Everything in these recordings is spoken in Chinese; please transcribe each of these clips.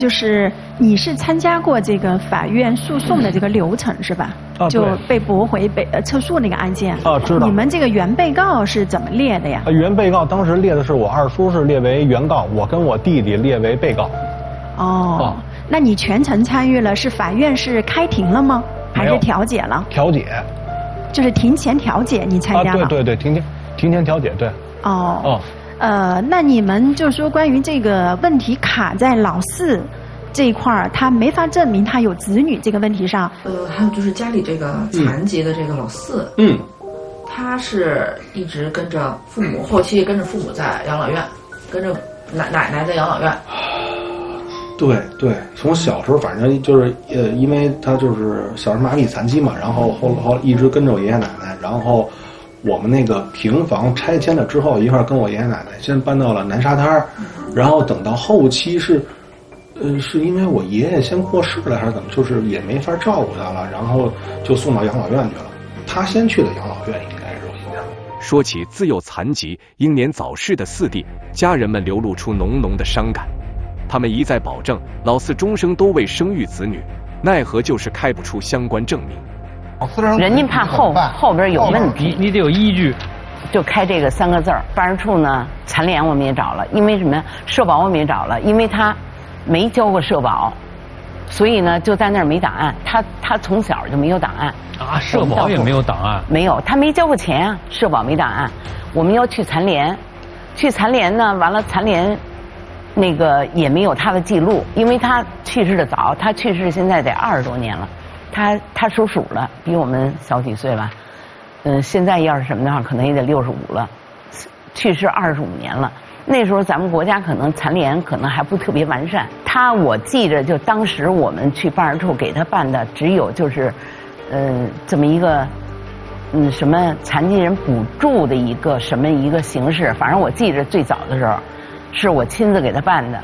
就是你是参加过这个法院诉讼的这个流程是吧？就被驳回撤诉那个案件。 知道。 你们这个原被告是怎么列的呀？ 原被告当时列的是我二叔是列为原告，我跟我弟弟列为被告。 那你全程参与了，是法院是开庭了吗？还是调解了？ 调解。 就是庭前调解你参加了？ 对，庭前调解，对。 那你们就说关于这个问题卡在老四这一块儿，他没法证明他有子女这个问题上。 还有就是家里这个残疾的这个老四，他是一直跟着父母，后期跟着父母在养老院，跟着奶奶在养老院。 对，从小时候反正就是因为他就是小儿麻痹残疾嘛，然后后一直跟着我爷爷奶奶，然后我们那个平房拆迁了之后，一块儿跟我爷爷奶奶先搬到了南沙滩，然后等到后期是因为我爷爷先过世了还是怎么，就是也没法照顾他了，然后就送到养老院去了。他先去的养老院，应该是有印象。 说起自幼残疾、英年早逝的四弟，家人们流露出浓浓的伤感。他们一再保证老四终生都未生育子女，奈何就是开不出相关证明。 人家怕后边有问题， 你得有依据。 就开这个3个字儿。办事处呢，残联我们也找了，因为什么呀？社保我们也找了，因为他没交过社保，所以呢就在那儿没档案。他从小就没有档案啊，社保也没有档案。 没有，他没交过钱啊，社保没档案。我们要去残联，呢，完了残联那个也没有他的记录，因为他去世的早，他去世现在得20多年了。他属鼠了，比我们小几岁吧。现在要是什么的话，可能也得65了，去世25年了。那时候咱们国家可能残联可能还不特别完善。我记着，就当时我们去办事处给他办的，只有就是这么一个什么残疾人补助的一个什么一个形式。反正我记着最早的时候，是我亲自给他办的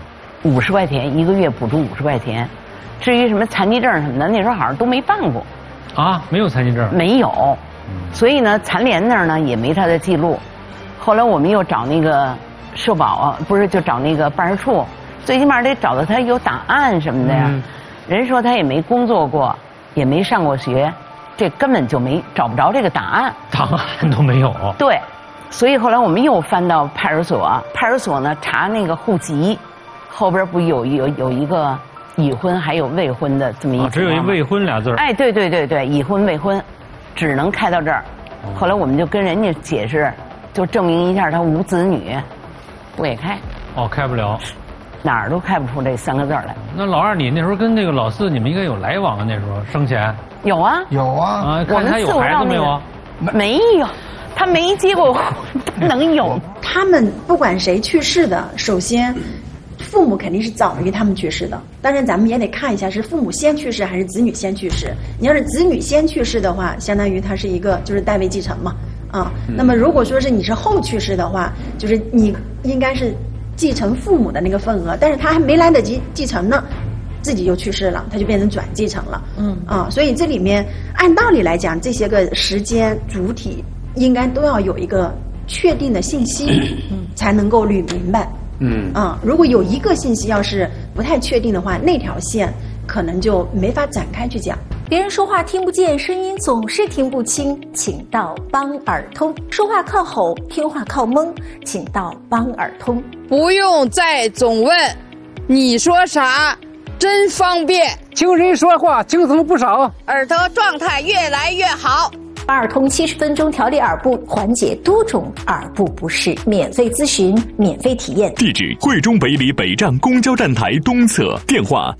，50块钱1个月，补助50块钱。至于什么残疾证什么的，那时候好像都没办过。 啊，没有残疾证？ 没有。所以呢，残联那儿呢也没他的记录。后来我们又找那个社保啊，不是就找那个办事处，最起码得找到他有档案什么的呀。人说他也没工作过，也没上过学，这根本就找不着这个档案。 档案都没有。 对，所以后来我们又翻到派出所，派出所呢查那个户籍，后边不有一个已婚还有未婚的这么一个， 只有一未婚俩字。 哎，对，已婚未婚，只能开到这儿。后来我们就跟人家解释，就证明一下他无子女，不给开。 开不了， 哪儿都开不出这3个字来。 那老二，你那时候跟这个老四，你们应该有来往啊？那时候生前有啊， 看他有孩子没有啊？ 没有，他没结过婚，能有？ 他们不管谁去世的，首先父母肯定是早于他们去世的，当然咱们也得看一下是父母先去世还是子女先去世。你要是子女先去世的话，相当于他是一个就是代位继承嘛，那么如果说是你是后去世的话，就是你应该是继承父母的那个份额，但是他还没来得及继承呢，自己就去世了，他就变成转继承了。所以这里面按道理来讲，这些个时间主体应该都要有一个确定的信息，才能够捋明白。如果有一个信息要是不太确定的话，那条线可能就没法展开去讲。 别人说话听不见，声音总是听不清，请到帮耳通。说话靠吼，听话靠蒙，请到帮耳通。 不用再总问，你说啥？真方便。 听人说话轻松不少， 耳朵状态越来越好。 帮耳通70分钟调理耳部，缓解多种耳部不适，免费咨询，免费体验。 地址：惠中北里北站公交站台东侧，电话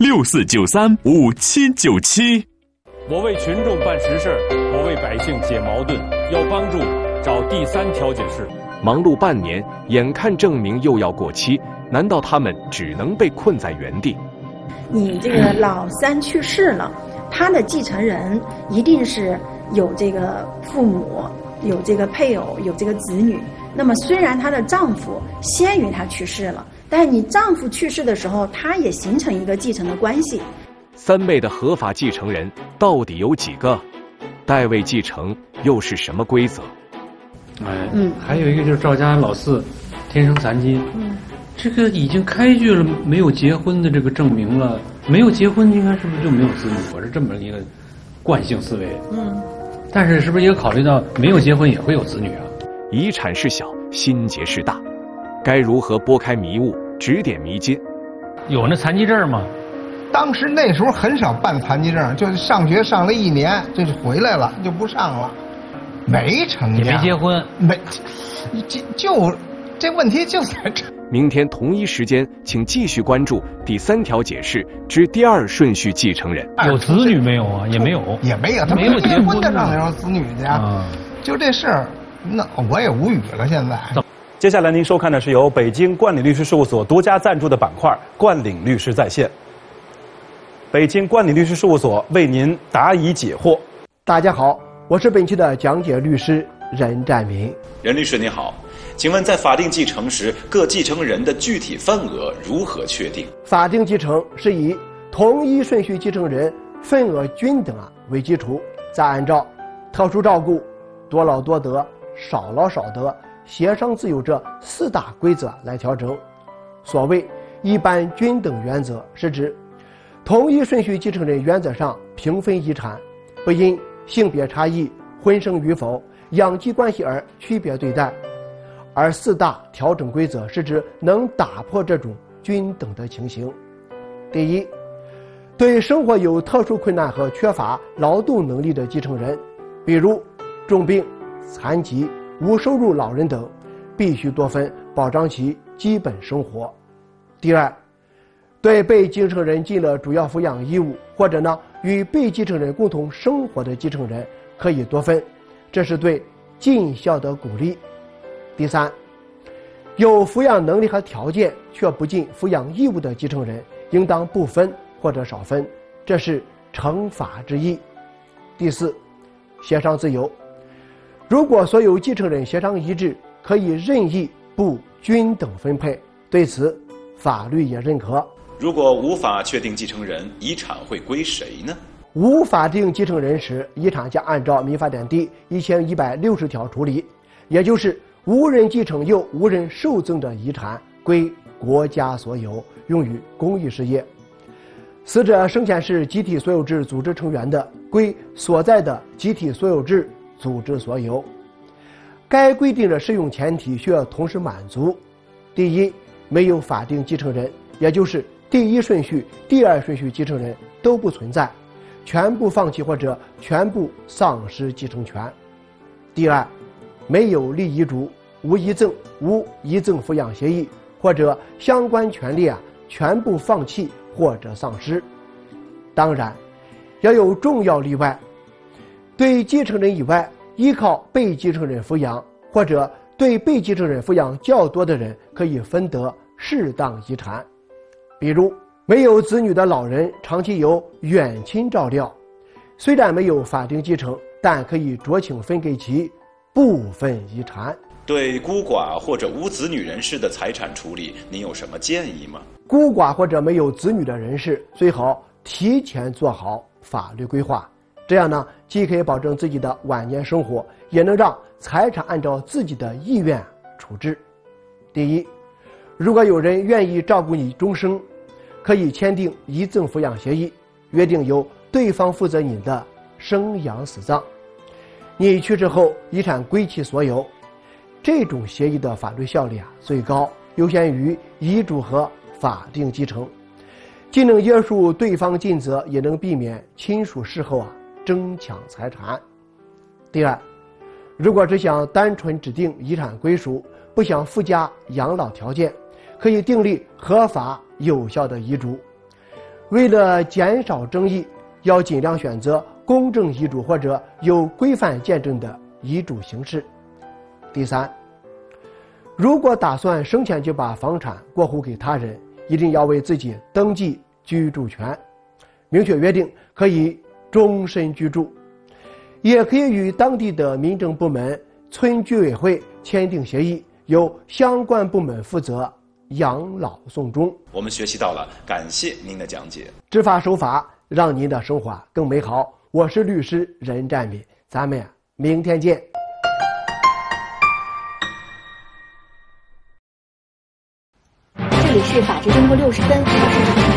64935797。 我为群众办实事，我为百姓解矛盾，要帮助找第3调解室。 忙碌半年，眼看证明又要过期，难道他们只能被困在原地？ 你这个老三去世了，他的继承人一定是有这个父母，有这个配偶，有这个子女。那么虽然她的丈夫先于她去世了，但是你丈夫去世的时候，他也形成一个继承的关系。 3妹的合法继承人到底有几个？代位继承又是什么规则？ 还有一个就是赵家老四天生残疾， 这个已经开具了没有结婚的这个证明了，没有结婚应该是不是就没有子女？我是这么一个惯性思维。但是是不是也考虑到没有结婚也会有子女啊？ 遗产是小，心结是大，该如何拨开迷雾，指点迷津？ 有那残疾证吗？ 当时那时候很少办残疾证，就是上学上了1年，就是回来了就不上了，没成家， 也没结婚， 就这问题就在这。 明天同一时间，请继续关注第3条解释之第2顺序继承人。 有子女没有啊？也没有， 他没有结婚的上有子女的呀。就这事儿，那我也无语了。现在， 接下来您收看的是由北京冠领律师事务所独家赞助的板块“冠领律师在线”。北京冠领律师事务所为您答疑解惑。 大家好，我是本期的讲解律师任占民。 任律师您好，请问在法定继承时，各继承人的具体份额如何确定？ 法定继承是以同一顺序继承人份额均等为基础，再按照特殊照顾、多劳多得、少劳少得、协商自由这4大规则来调整。所谓一般均等原则，是指同一顺序继承人原则上平分遗产，不因性别差异、婚生与否、养鸡关系而区别对待。而4大调整规则是指能打破这种均等的情形。第一，对生活有特殊困难和缺乏劳动能力的继承人，比如重病、残疾、无收入老人等，必须多分保障其基本生活。第二，对被继承人尽了主要抚养义务，或者与被继承人共同生活的继承人可以多分，这是对尽孝的鼓励。第三，有抚养能力和条件却不尽抚养义务的继承人，应当不分或者少分，这是惩罚之意。第四，协商自由，如果所有继承人协商一致，可以任意不均等分配，对此法律也认可。 如果无法确定继承人，遗产会归谁呢？ 无法定继承人时，遗产将按照民法典第1160条处理，也就是无人继承又无人受赠的遗产归国家所有，用于公益事业。死者生前是集体所有制组织成员的，归所在的集体所有制组织所有。该规定的适用前提需要同时满足：第一，没有法定继承人，也就是第1顺序、第2顺序继承人都不存在，全部放弃或者全部丧失继承权；第二，没有立遗嘱、无遗赠、无遗赠抚养协议，或者相关权利全部放弃或者丧失。当然，要有重要例外，对继承人以外依靠被继承人抚养，或者对被继承人抚养较多的人，可以分得适当遗产。比如没有子女的老人长期由远亲照料，虽然没有法定继承，但可以酌情分给其部分遗产。 对孤寡或者无子女人士的财产处理，您有什么建议吗？ 孤寡或者没有子女的人士，最好提前做好法律规划，这样既可以保证自己的晚年生活，也能让财产按照自己的意愿处置。第一，如果有人愿意照顾你终生，可以签订遗赠抚养协议，约定由对方负责你的生养死葬，你去世后遗产归其所有。这种协议的法律效力最高，优先于遗嘱和法定继承，既能约束对方尽责，也能避免亲属事后争抢财产。第二，如果只想单纯指定遗产归属，不想附加养老条件，可以订立合法有效的遗嘱。为了减少争议，要尽量选择公证遗嘱或者有规范见证的遗嘱形式。第三，如果打算生前就把房产过户给他人，一定要为自己登记居住权，明确约定可以终身居住，也可以与当地的民政部门、村居委会签订协议，由相关部门负责养老送终。 我们学习到了，感谢您的讲解。 知法守法，让您的生活更美好。我是律师任占民，咱们明天见。 这里是法治中国60分，我是主持人